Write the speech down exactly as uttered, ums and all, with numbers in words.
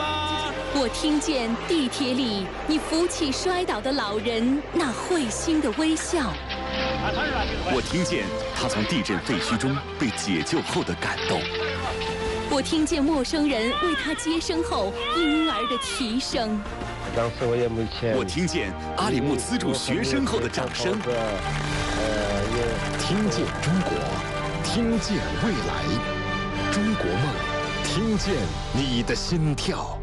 吗？ 我听见地铁里你扶起摔倒的老人那会心的微笑。 我听见他从地震废墟中被解救后的感动。 我听见陌生人为他接生后婴儿的啼声。 当时我也没钱。 我听见阿里木资助学生后的掌声。 呃， 听见中国，听见未来，中国梦，听见你的心跳。